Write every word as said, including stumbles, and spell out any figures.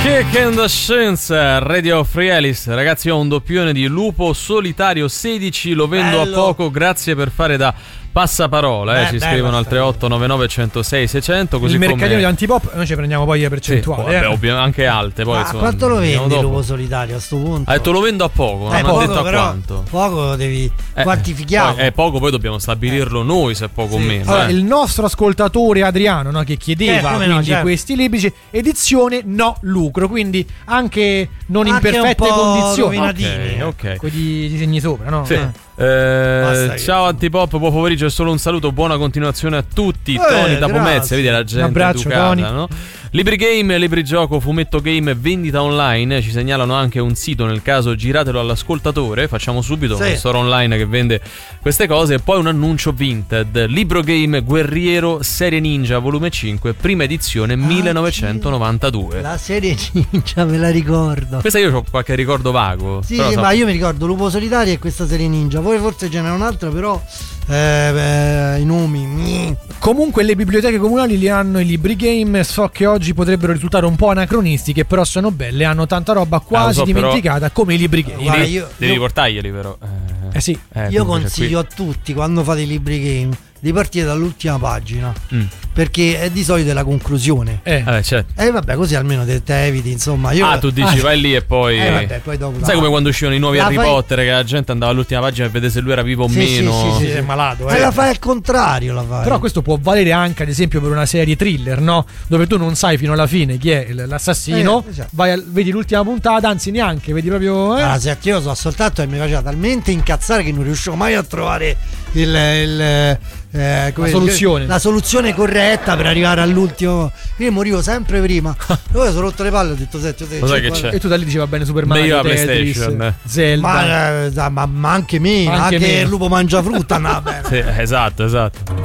Kick and the Science, Radio Free Alice. Ragazzi, ho un doppione di Lupo Solitario sedici, lo vendo Bello. a poco, grazie per fare da passaparola, eh, eh, ci beh, scrivono al basta. tre otto nove nove uno zero sei sei zero zero, così il come mercatino di Antipop noi ci prendiamo poi le sì, percentuali, vabbè, eh. ovvio, anche alte poi, Ma insomma, quanto lo vediamo vendi dopo. l'uovo solitario a sto punto? Ha detto lo vendo a poco, Eh, non poco, ha detto a però, quanto. Poco devi Eh, quantifichiamo. poi, è poco, poi dobbiamo stabilirlo noi se è poco o Sì. meno. Allora, eh. il nostro ascoltatore Adriano, no, che chiedeva Eh, come no, quindi certo. questi libri, dice, edizione no lucro, quindi anche non in Anche un perfette po' condizioni, rovinatini. Ok, ok. con i disegni sopra, no? Sì. Eh. Eh, Basta che- ciao Antipop, buon pomeriggio e solo un saluto, buona continuazione a tutti. Eh, Tony da Pomezia, grazie. vedi la gente abbraccio, educata, Tony. no? Libri game, libri gioco, fumetto game, vendita online. Ci segnalano anche un sito, nel caso giratelo all'ascoltatore. Facciamo subito Sì. un store online che vende queste cose. E poi un annuncio Vinted, libro game Guerriero Serie Ninja volume cinque, prima edizione millenovecentonovantadue. La serie Ninja me la ricordo. Questa io ho qualche ricordo vago. Sì, però so- ma io mi ricordo Lupo Solitario e questa serie Ninja. Poi forse ce n'è un'altra, però eh, beh, i nomi. mi- Comunque le biblioteche comunali li hanno i libri game, so che oggi potrebbero risultare un po' anacronistiche, però sono belle, hanno tanta roba quasi so, però- dimenticata come i libri game. Guarda, devi, io- devi io- portarglieli però. Eh, Eh sì. eh, Io comunque c'è consiglio a tutti, quando fate i libri game, di partire dall'ultima pagina. qui. Mm. Perché è di solito la conclusione. Eh. Vabbè, certo. E vabbè, così almeno te, te eviti, insomma. Io, Ah, tu dici Ah, vai lì e poi. Eh, vabbè, poi dopo Sai come quando uscivano i nuovi La Harry fai- Potter, che la gente andava all'ultima pagina per vedere se lui era vivo o Sì, sì, meno. sì, sì, È sì. malato, E eh. la fai al contrario, la fai. Però questo può valere anche ad esempio per una serie thriller, no? Dove tu non sai fino alla fine chi è l- l'assassino, Eh, esatto. vai al- vedi l'ultima puntata, anzi neanche, vedi proprio... Eh? Ah, senti, io so soltanto che mi faceva talmente incazzare che non riuscivo mai a trovare il, il, eh, come- La soluzione. la soluzione corretta per arrivare all'ultimo. Io morivo sempre prima. Poi sono rotto le palle, ho detto senti, Lo sai che guarda- c'è? E tu da lì dici va bene Super Meglio Mario, la Tetris, PlayStation, eh. Zelda. Ma, eh, ma, ma anche meno, Anche anche, meno. il lupo mangia frutta andava bene. Sì, esatto, esatto.